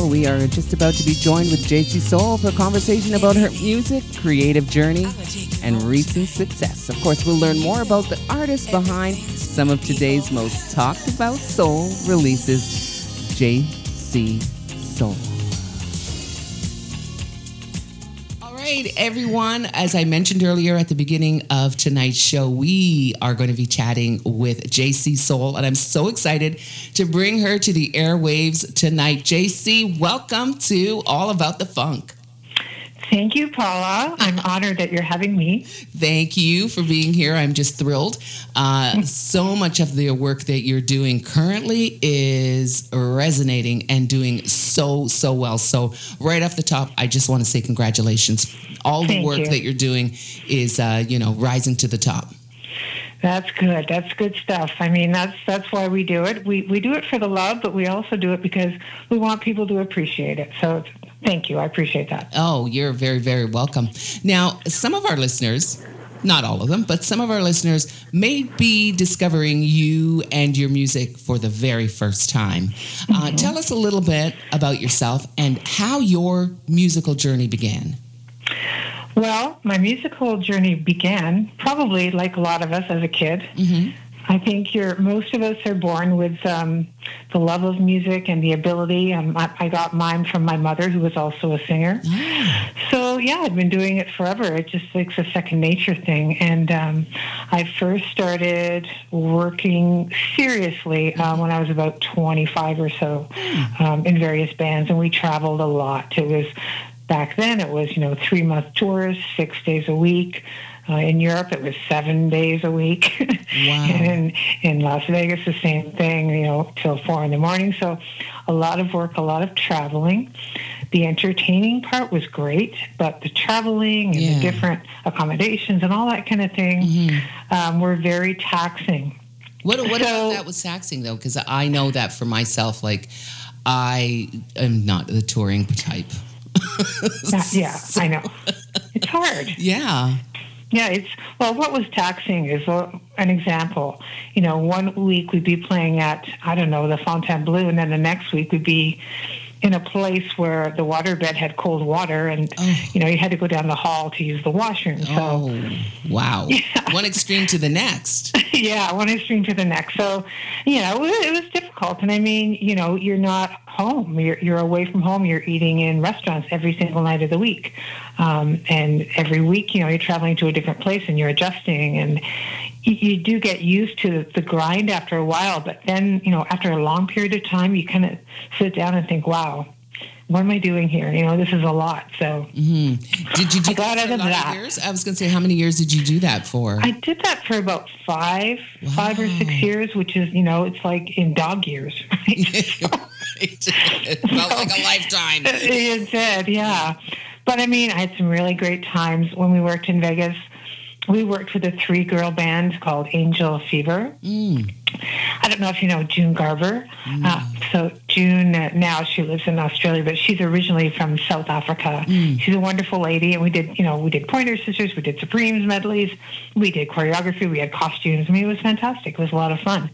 We are just about to be joined with JC Soul for a conversation about her music, creative journey, and recent success. Of course, we'll learn more about the artist behind some of today's most talked about soul releases, JC Soul. Everyone, as I mentioned earlier at the beginning of tonight's show, we are going to be chatting with JC Soul, and I'm so excited to bring her to the airwaves tonight. JC, welcome to All About the Funk. Thank you, Paula. I'm honored that you're having me. Thank you for being here. I'm just thrilled. So much of the work that you're doing currently is resonating and doing so well. So right off the top, I just want to say congratulations. All the work that you're doing is, rising to the top. That's good. That's good stuff. I mean, that's why we do it. We do it for the love, but we also do it because we want people to appreciate it. So thank you. I appreciate that. Oh, you're very, very welcome. Now, some of our listeners, not all of them, but some of our listeners may be discovering you and your music for the very first time. Tell us a little bit about yourself and how your musical journey began. Well, my musical journey began probably like a lot of us as a kid. Mm-hmm. I think most of us are born with the love of music and the ability. I got mine from my mother, who was also a singer. So, yeah, I've been doing it forever. It's a second nature thing. And I first started working seriously when I was about 25 or so in various bands, and we traveled a lot. Back then, it was, 3-month tours, 6 days a week. In Europe, it was 7 days a week. Wow. And in Las Vegas, the same thing, till 4 a.m. So a lot of work, a lot of traveling. The entertaining part was great, but the traveling and the different accommodations and all that kind of thing were very taxing. What about that was taxing, though? Because I know that for myself, I am not the touring type. I know. It's hard. Yeah. Yeah, what was taxing is an example. 1 week we'd be playing at, the Fontainebleau, and then the next week we'd be in a place where the waterbed had cold water, and, you had to go down the hall to use the washroom. So, wow. Yeah. One extreme to the next. Yeah, one extreme to the next. So, it was difficult. And I mean, you're not home. You're away from home. You're eating in restaurants every single night of the week. And every week, you're traveling to a different place and you're adjusting. And you do get used to the grind after a while. But then, after a long period of time, you kind of sit down and think, wow, what am I doing here? This is a lot. So did you do that for a lot of years? I was going to say, how many years did you do that for? I did that for about 5 or 6 years, which is, it's like in dog years. Right? It felt like a lifetime. It did, yeah. But I mean, I had some really great times when we worked in Vegas. We worked with a 3-girl band called Angel Fever. I don't know if you know June Garver. So June, now she lives in Australia, but she's originally from South Africa. She's a wonderful lady, and we did Pointer Sisters, we did Supremes medleys, we did choreography, we had costumes. I mean, it was fantastic. It was a lot of fun.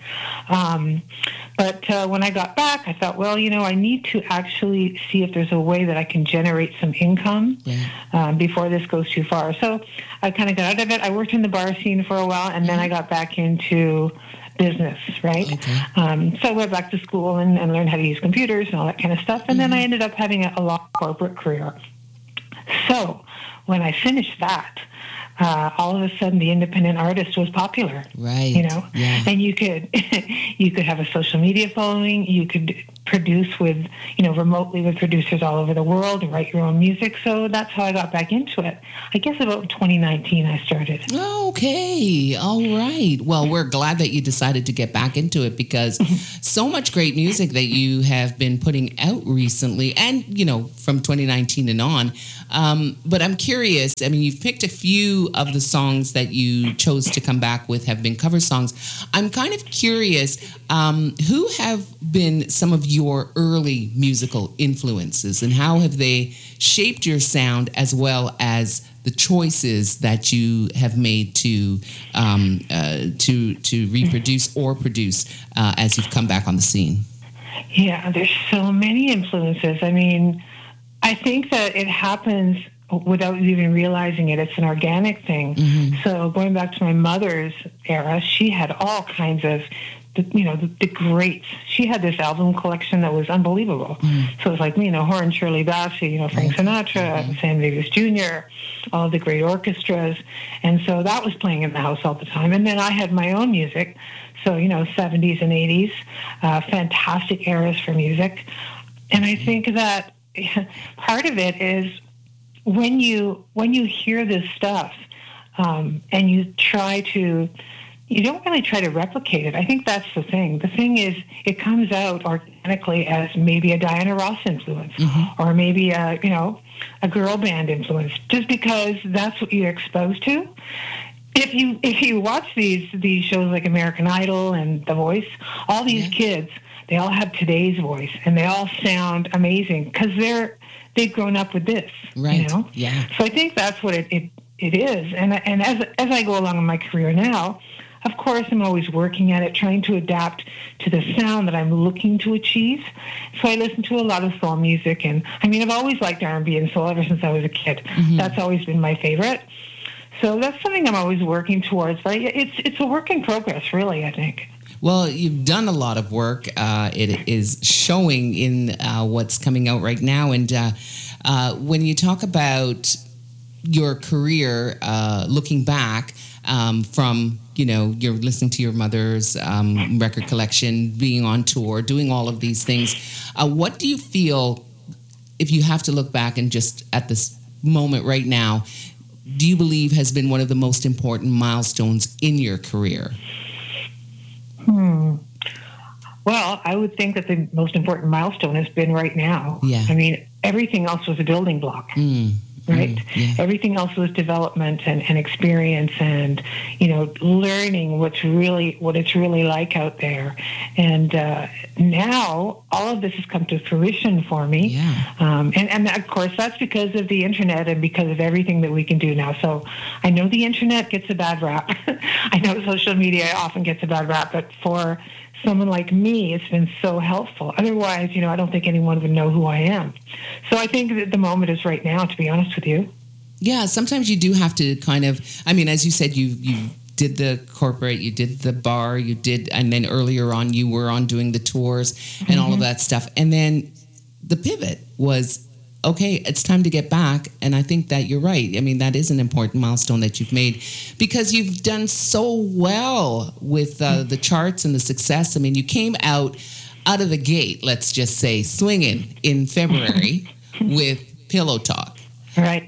But when I got back, I thought, well, I need to actually see if there's a way that I can generate some income before this goes too far. So I kind of got out of it. I worked in the bar scene for a while, and then I got back into business, right? Okay. So I went back to school and learned how to use computers and all that kind of stuff. And then I ended up having a long corporate career. So when I finished that, all of a sudden the independent artist was popular, right? And you could have a social media following. You could produce with, remotely with producers all over the world and write your own music. So that's how I got back into it. I guess about 2019 I started. Okay. All right. Well, we're glad that you decided to get back into it because so much great music that you have been putting out recently and, from 2019 and on. But I'm curious, I mean, you've picked a few of the songs that you chose to come back with have been cover songs. I'm kind of curious, who have been some of your early musical influences and how have they shaped your sound as well as the choices that you have made to reproduce or produce as you've come back on the scene? Yeah, there's so many influences. I mean, I think that it happens without even realizing it. It's an organic thing. Mm-hmm. So going back to my mother's era, she had all kinds of, the greats. She had this album collection that was unbelievable. Mm-hmm. So it was like, Horace Shirley Bassey, Frank Sinatra, mm-hmm. Sam Davis Jr., all the great orchestras. And so that was playing in the house all the time. And then I had my own music. So, 70s and 80s, fantastic eras for music. And I think that part of it is when you hear this stuff and you don't really try to replicate it. I think that's the thing. The thing is, it comes out organically as maybe a Diana Ross influence, mm-hmm. or maybe a girl band influence, just because that's what you're exposed to. If you watch these shows like American Idol and The Voice, all these kids, they all have today's voice, and they all sound amazing because they've grown up with this, right? Yeah. So I think that's what it is. And as I go along in my career now, of course, I'm always working at it, trying to adapt to the sound that I'm looking to achieve. So I listen to a lot of soul music, and I've always liked R&B and soul ever since I was a kid. Mm-hmm. That's always been my favorite. So that's something I'm always working towards. But it's a work in progress, really, I think. Well, you've done a lot of work. It is showing in what's coming out right now. And when you talk about your career, looking back from, you're listening to your mother's record collection, being on tour, doing all of these things, what do you feel, if you have to look back and just at this moment right now, do you believe has been one of the most important milestones in your career? Well, I would think that the most important milestone has been right now. Yeah. Everything else was a building block, right? Yeah. Everything else was development and experience and, learning what it's really like out there. And now all of this has come to fruition for me. Yeah. And of course, that's because of the internet and because of everything that we can do now. So I know the internet gets a bad rap. I know social media often gets a bad rap, but for someone like me, it's been so helpful. Otherwise, I don't think anyone would know who I am. So I think that the moment is right now, to be honest with you. Yeah, sometimes you do have to kind of, as you said, you did the corporate, you did the bar, and then earlier on you were on doing the tours and mm-hmm. all of that stuff. And then the pivot was, okay, it's time to get back. And I think that you're right. That is an important milestone that you've made because you've done so well with the charts and the success. You came out of the gate, let's just say, swinging in February with Pillow Talk. Right.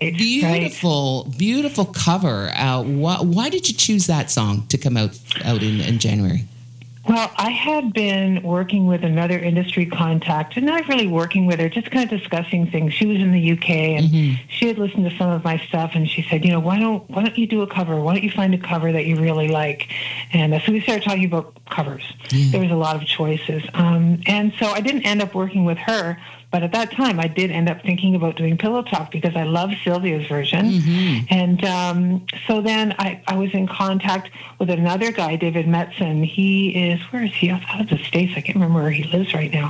Beautiful cover. Why did you choose that song to come out in January? Well, I had been working with another industry contact, and not really working with her, just kind of discussing things. She was in the UK, and mm-hmm. she had listened to some of my stuff, and she said, why don't you do a cover? Why don't you find a cover that you really like? And so we started talking about covers. Yeah. There was a lot of choices. And so I didn't end up working with her, but at that time, I did end up thinking about doing Pillow Talk because I love Sylvia's version. Mm-hmm. And so then I was in contact with another guy, David Metzen. Where is he? Out of the States. I can't remember where he lives right now.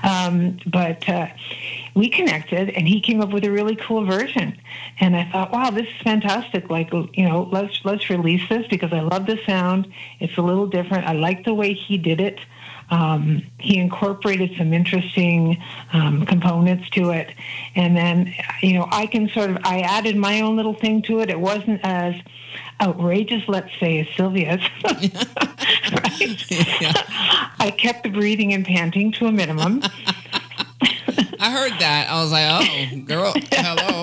But we connected, and he came up with a really cool version. And I thought, wow, this is fantastic. Let's release this because I love the sound. It's a little different. I like the way he did it. He incorporated some interesting components to it. And then, I added my own little thing to it. It wasn't as outrageous, let's say, as Sylvia's. Right? Yeah. I kept the breathing and panting to a minimum. I heard that. I was like, oh, girl, hello.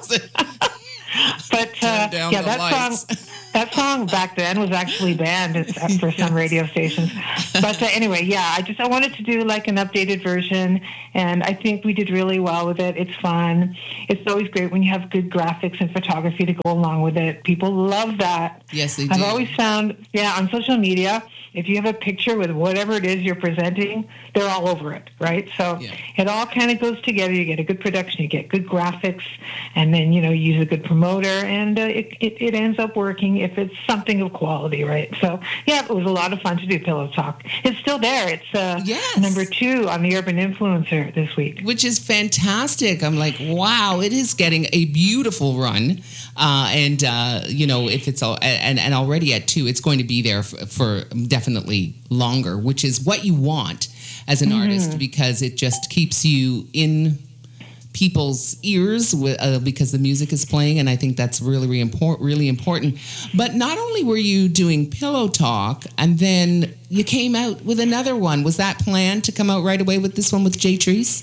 But that song back then was actually banned for some radio stations. But anyway, I wanted to do like an updated version, and I think we did really well with it. It's fun. It's always great when you have good graphics and photography to go along with it. People love that. Yes, they do. I've always found, on social media, if you have a picture with whatever it is you're presenting, they're all over it, right? So it all kind of goes together. You get a good production, you get good graphics, and then, you use a good promoter, and it ends up working if it's something of quality, right? So, yeah, it was a lot of fun to do Pillow Talk. It's still there. It's Yes. number 2 on the Urban Influencer this week. Which is fantastic. I'm like, wow, it is getting a beautiful run. If it's all, and already at 2, it's going to be there for definitely longer, which is what you want as an artist, because it just keeps you in people's ears because the music is playing, and I think that's really important. But not only were you doing Pillow Talk, and then you came out with another one. Was that planned to come out right away with this one with Jay Treese?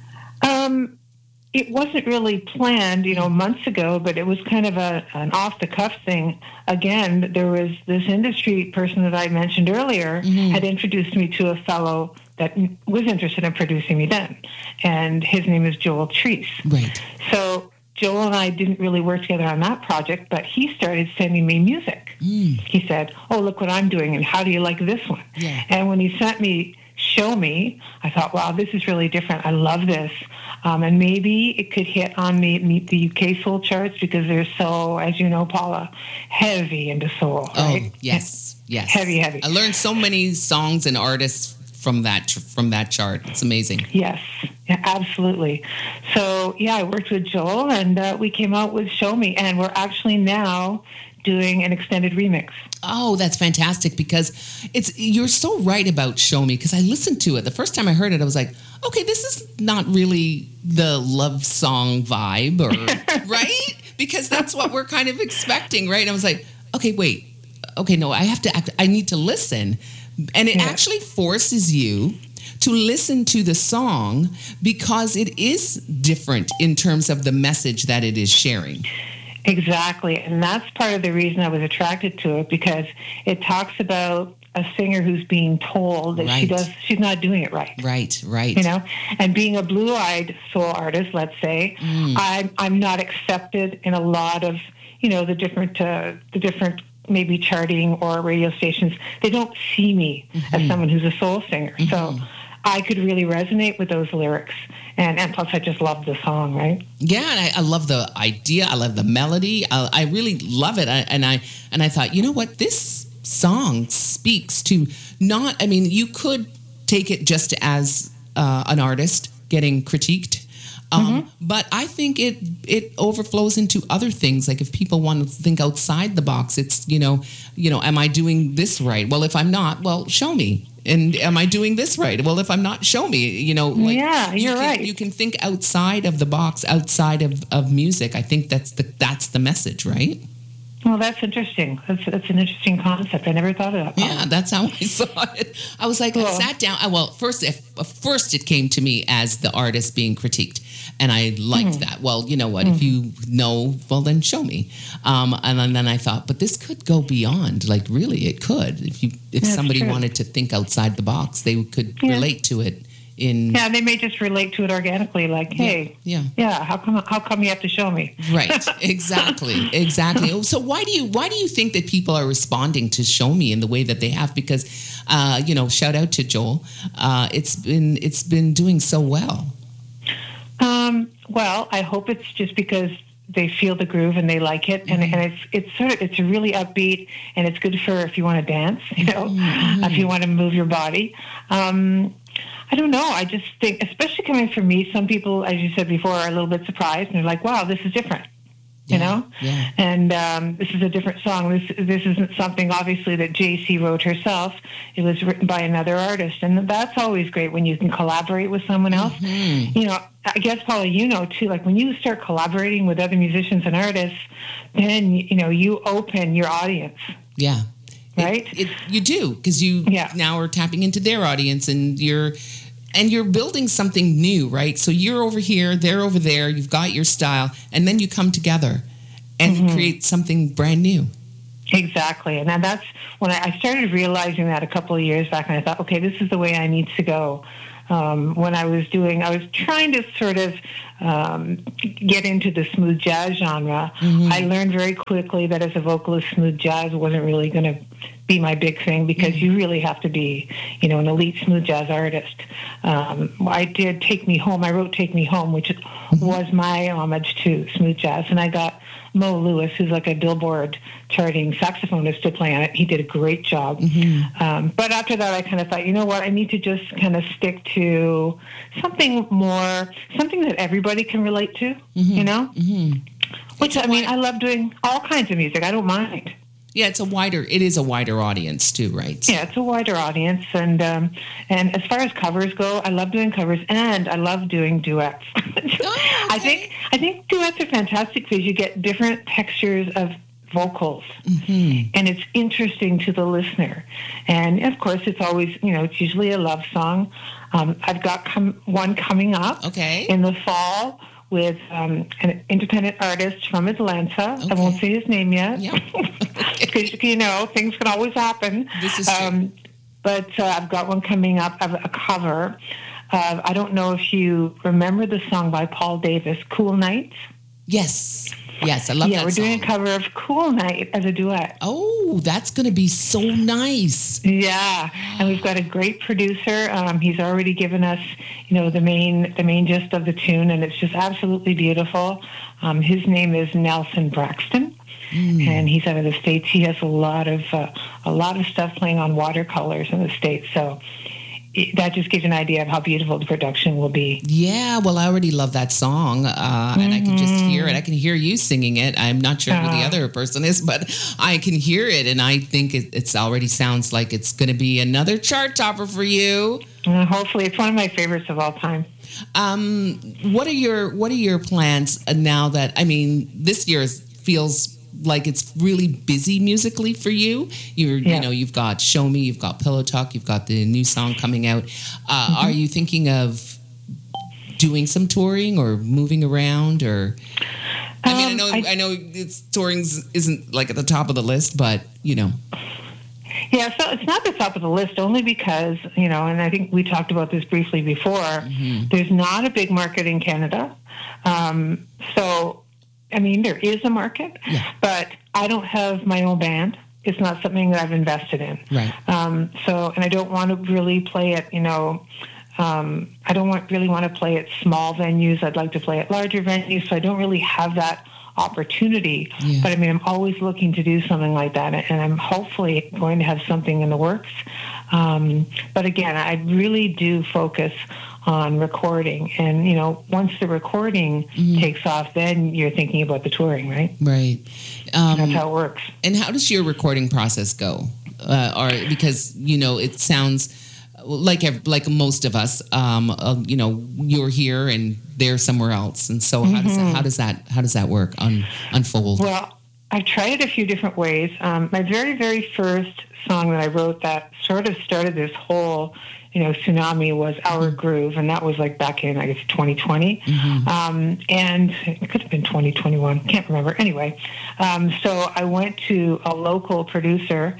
It wasn't really planned, months ago, but it was kind of an off-the-cuff thing. Again, there was this industry person that I mentioned earlier had introduced me to a fellow that was interested in producing me then, and his name is Joel Treese. Right. So Joel and I didn't really work together on that project, but he started sending me music. He said, "Oh, look what I'm doing, and how do you like this one?" Yeah. And when he sent me Show Me, I thought, wow, this is really different. I love this. And maybe it could hit on the UK soul charts, because they're so, as you know, Paula, heavy into soul, right? Oh, yes. Heavy. I learned so many songs and artists from that chart. It's amazing. Yes, yeah, absolutely. So, yeah, I worked with Joel, and we came out with Show Me, and we're actually now doing an extended remix. Oh, that's fantastic, because you're so right about Show Me, because I listened to it. The first time I heard it, I was like, okay, this is not really the love song vibe, or right? Because that's what we're kind of expecting, right? And I was like, okay, wait. Okay, no, I need to listen. And it actually forces you to listen to the song, because it is different in terms of the message that it is sharing. Exactly. And that's part of the reason I was attracted to it, because it talks about a singer who's being told that she's not doing it right. Right. And being a blue-eyed soul artist, let's say, I'm not accepted in a lot of, the different maybe charting or radio stations. They don't see me as someone who's a soul singer. So I could really resonate with those lyrics. And plus, I just love the song, right? Yeah, and I love the idea. I love the melody. I really love it. And I thought, you know what? This song speaks to you could take it just as an artist getting critiqued. But I think it overflows into other things. Like if people want to think outside the box, it's, am I doing this right? Well, if I'm not, well, show me. And am I doing this right? Well, if I'm not, show me. Yeah, you're right. You can think outside of the box, outside of music. I think that's the message, right? Well, that's interesting. That's an interesting concept. I never thought of that. Yeah, that's how I saw it. I was like, cool. I sat down. Well, first it came to me as the artist being critiqued, and I liked that. Well, you know what? If you know, well, then show me. And then I thought, but this could go beyond. Like, really, it could. If somebody wanted to think outside the box, they could relate to it. They may just relate to it organically, like, hey, how come you have to show me? Right, exactly. So why do you think that people are responding to Show Me in the way that they have? Because shout out to Joel, it's been doing so well. Well, I hope it's just because they feel the groove and they like it, and it's really upbeat, and it's good for if you want to dance, if you want to move your body. I don't know. I just think, especially coming from me, some people, as you said before, are a little bit surprised, and they're like, wow, this is different, Yeah. And this is a different song. This isn't something, obviously, that JC wrote herself. It was written by another artist, and that's always great when you can collaborate with someone else. I guess, Paula, too, like when you start collaborating with other musicians and artists, then, you open your audience. Yeah. Right? You do, because you now are tapping into their audience, and you're building something new, right? So you're over here, they're over there, you've got your style, and then you come together and create something brand new. Exactly. And that's when I started realizing that a couple of years back, and I thought, okay, this is the way I need to go. When I was trying to sort of get into the smooth jazz genre, I learned very quickly that as a vocalist, smooth jazz wasn't really going to be my big thing, because you really have to be, an elite smooth jazz artist. I did Take Me Home. I wrote Take Me Home, which was my homage to smooth jazz. And I got Mo Lewis, who's like a Billboard charting saxophonist, to play on it. He did a great job. But after that, I kind of thought, you know what, I need to just kind of stick to something that everybody can relate to, Which, I love doing all kinds of music. I don't mind. Yeah, it is a wider audience too, right? Yeah, it's a wider audience, and as far as covers go, I love doing covers, and I love doing duets. I think duets are fantastic because you get different textures of vocals, and it's interesting to the listener. And of course, it's always, it's usually a love song. I've got one coming up in the fall with an independent artist from Atlanta. I won't say his name yet, because things can always happen. This is true. But I've got one coming up of a cover. I don't know if you remember the song by Paul Davis, "Cool Nights." Yes, I love that song. Yeah, we're doing a cover of "Cool Night" as a duet. Oh, that's going to be so nice. Yeah, and we've got a great producer. He's already given us, the main gist of the tune, and it's just absolutely beautiful. His name is Nelson Braxton, and he's out of the States. He has a lot of stuff playing on watercolors in the States, so that just gives you an idea of how beautiful the production will be. Yeah, well, I already love that song, and I can just hear it. I can hear you singing it. I'm not sure who the other person is, but I can hear it, and I think it's already sounds like it's going to be another chart topper for you. Hopefully, it's one of my favorites of all time. What are your plans now that this year feels like it's really busy musically for you? You've got Show Me, you've got Pillow Talk, you've got the new song coming out. Are you thinking of doing some touring or moving around, or? I know it's touring isn't like at the top of the list, but Yeah, so it's not the top of the list only because, and I think we talked about this briefly before, there's not a big market in Canada. There is a market, but I don't have my own band. It's not something that I've invested in. Right. And I don't want to really play it, I don't really want to play at small venues. I'd like to play at larger venues, so I don't really have that opportunity. Yeah. But I'm always looking to do something like that, and I'm hopefully going to have something in the works. But again, I really do focus on recording, and once the recording takes off, then you're thinking about the touring, right? Right. That's how it works. And how does your recording process go? Because it sounds like most of us, you're here and they're somewhere else, and so how does that work unfold? Well, I've tried it a few different ways. My very, very first song that I wrote that sort of started this whole tsunami was Our Groove, and that was like back in, I guess, 2020. And it could have been 2021, can't remember. Anyway, so I went to a local producer,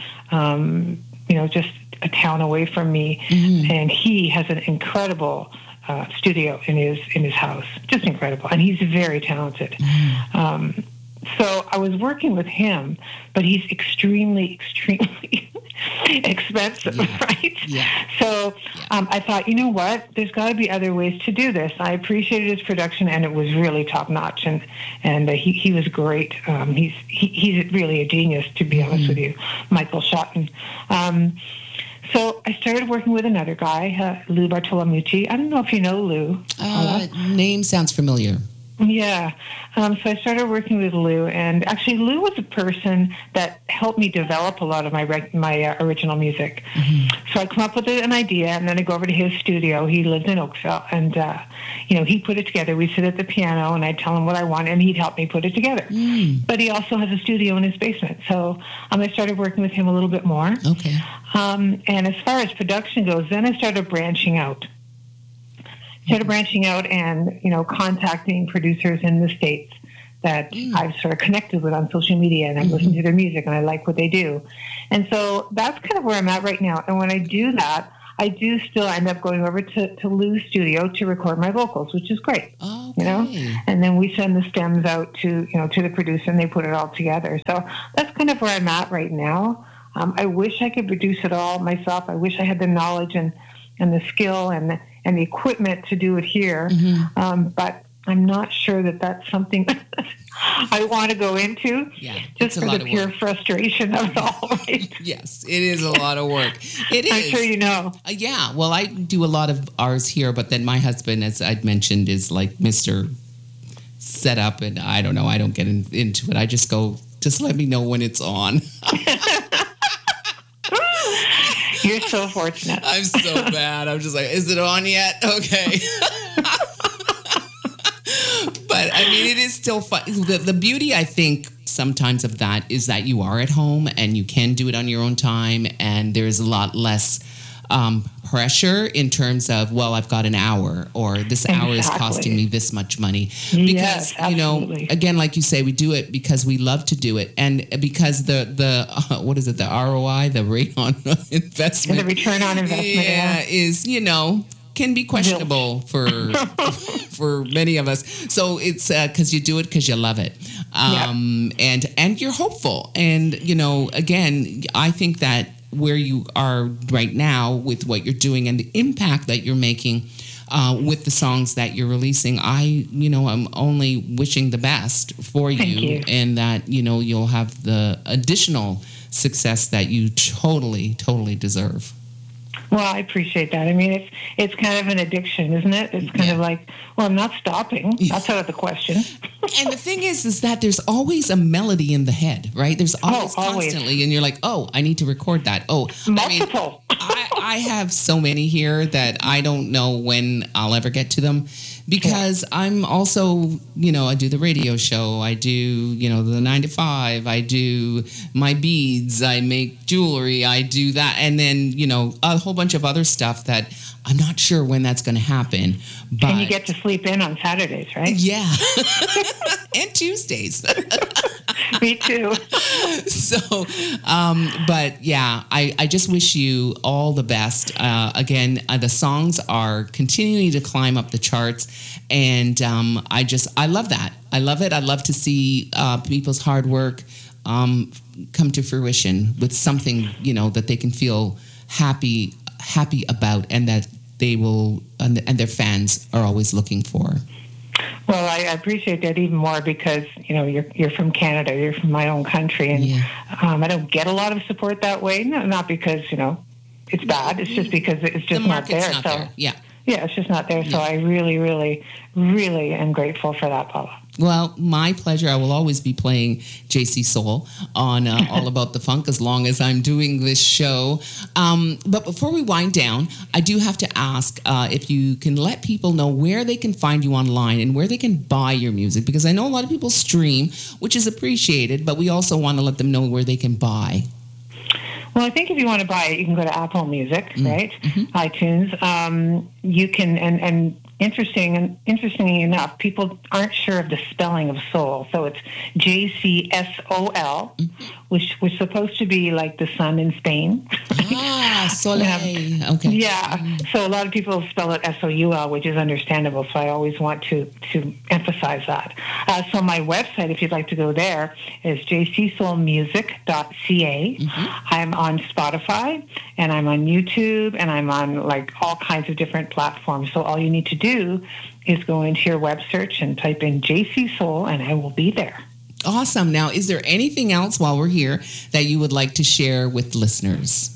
just a town away from me, and he has an incredible studio in his house, just incredible, and he's very talented. So I was working with him, but he's extremely, extremely expensive, right? Yeah. So I thought, you know what? There's got to be other ways to do this. I appreciated his production, and it was really top notch, and he was great. He's really a genius, to be honest with you, Michael Shotton. So I started working with another guy, Lou Bartolomucci. I don't know if you know Lou. Name sounds familiar. Yeah. So I started working with Lou, and actually Lou was a person that helped me develop a lot of my original music. So I come up with an idea, and then I go over to his studio. He lived in Oakville, and he put it together. We sit at the piano, and I'd tell him what I want, and he'd help me put it together. But he also has a studio in his basement, so I started working with him a little bit more. Okay. And as far as production goes, then I started branching out. And, contacting producers in the States that I've sort of connected with on social media, and I've listened to their music and I like what they do. And so that's kind of where I'm at right now. And when I do that, I do still end up going over to Lou's studio to record my vocals, which is great. Okay. You know, and then we send the stems out to the producer, and they put it all together. So that's kind of where I'm at right now. I wish I could produce it all myself. I wish I had the knowledge and the skill and the equipment to do it here. But I'm not sure that that's something that I want to go into. Yeah, just for the pure frustration of it all. Right? Yes, it is a lot of work. It is. I'm sure you know. Yeah, well, I do a lot of ours here, but then my husband, as I'd mentioned, is like Mr. Setup, and I don't know. I don't get into it. I just go, just let me know when it's on. You're so fortunate. I'm so bad. I'm just like, is it on yet? Okay. But I mean, it is still fun. The beauty, I think, sometimes of that is that you are at home and you can do it on your own time, and there's a lot less pressure in terms of, well, I've got an hour, or this hour is costing me this much money. Because, again, like you say, we do it because we love to do it, and because the what is it, the ROI, the rate on investment, the return on investment, is can be questionable for many of us. So it's because you do it because you love it, and you're hopeful. And again, I think that where you are right now with what you're doing and the impact that you're making with the songs that you're releasing, I'm only wishing the best for you, and that you'll have the additional success that you totally deserve. Well, I appreciate that. I mean, it's kind of an addiction, isn't it? It's kind of like, well, I'm not stopping. That's out of the question. And the thing is that there's always a melody in the head, right? There's always constantly, and you're like, oh, I need to record that. Oh, multiple. I have so many here that I don't know when I'll ever get to them, because I'm also, I do the radio show, I do, the 9 to 5, I do my beads, I make jewelry, I do that, and then, a whole bunch of other stuff that I'm not sure when that's going to happen. But and you get to sleep in on Saturdays, right? Yeah. And Tuesdays. Me too. So, but yeah, I just wish you all the best. Again, the songs are continuing to climb up the charts, and I love that. I love it. I love to see people's hard work come to fruition with something, that they can feel happy about, and that they will, and their fans are always looking for. Well, I appreciate that even more because, you're from Canada, you're from my own country, and I don't get a lot of support that way. Not because, it's bad. It's just because it's just not there. There. Yeah, it's just not there. Yeah. So I really, really, really am grateful for that, Paula. Well, my pleasure. I will always be playing JC Soul on All About the Funk as long as I'm doing this show. But before we wind down, I do have to ask if you can let people know where they can find you online and where they can buy your music, because I know a lot of people stream, which is appreciated, but we also want to let them know where they can buy. Well, I think if you want to buy it, you can go to Apple Music, right? Mm-hmm. iTunes. You can, and interestingly enough, people aren't sure of the spelling of soul. So it's JCSOL, which was supposed to be like the sun in Spain. Soleil. Okay. Yeah. So a lot of people spell it SOUL, which is understandable. So I always want to emphasize that. So my website, if you'd like to go there, is jcsoulmusic.ca. I'm on Spotify, and I'm on YouTube, and I'm on all kinds of different platforms. So all you need to do is go into your web search and type in JC Soul, and I will be there. Awesome. Now, is there anything else while we're here that you would like to share with listeners?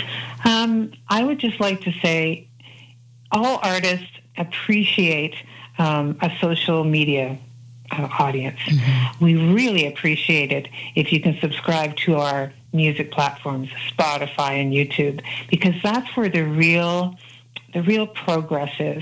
I would just like to say all artists appreciate a social media audience. We really appreciate it if you can subscribe to our music platforms, Spotify and YouTube, because that's where the real progress is.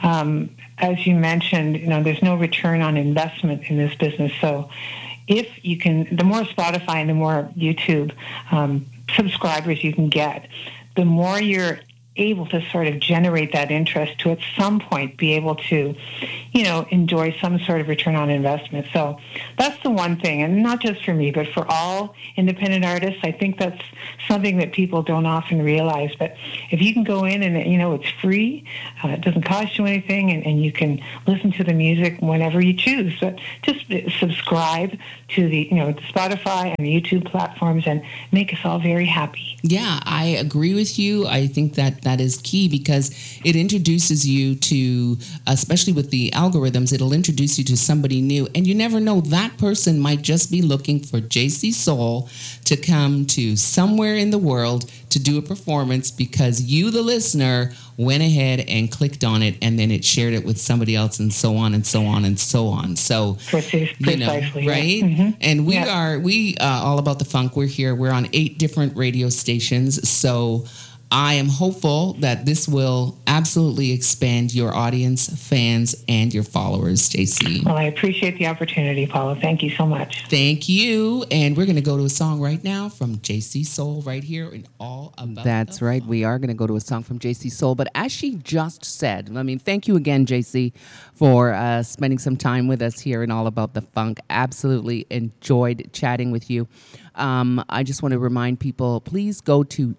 As you mentioned, there's no return on investment in this business. So if you can, the more Spotify and the more YouTube subscribers you can get, the more you're able to sort of generate that interest to at some point be able to, enjoy some sort of return on investment. So that's the one thing, and not just for me, but for all independent artists. I think that's something that people don't often realize. But if you can go in and, it's free, it doesn't cost you anything, and you can listen to the music whenever you choose. But just subscribe to the, Spotify and the YouTube platforms and make us all very happy. Yeah, I agree with you. I think that is key because it introduces you to, especially with the algorithms, it'll introduce you to somebody new. And you never know, that person might just be looking for JC Soul to come to somewhere in the world to do a performance because you, the listener, went ahead and clicked on it, and then it shared it with somebody else, and so on and so on and so on. So, precisely, right? Mm-hmm. And we are all about the funk. We're here. We're on 8 different radio stations. So I am hopeful that this will absolutely expand your audience, fans, and your followers, JC. Well, I appreciate the opportunity, Paula. Thank you so much. Thank you. And we're going to go to a song right now from JC Soul right here in All About That's right. We are going to go to a song from JC Soul. But as she just said, thank you again, JC, for spending some time with us here in All About the Funk. Absolutely enjoyed chatting with you. I just want to remind people, please go to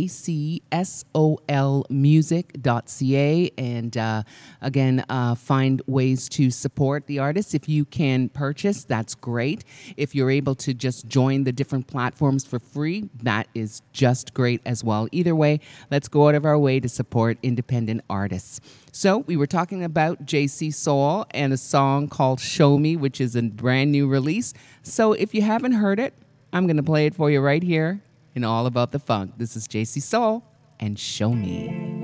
jcsolmusic.ca and again, find ways to support the artists. If you can purchase, that's great. If you're able to just join the different platforms for free, that is just great as well. Either way, let's go out of our way to support independent artists. So we were talking about JC Soul and a song called Show Me, which is a brand new release. So if you haven't heard it, I'm going to play it for you right here in All About the Funk. This is JC Soul and Show Me.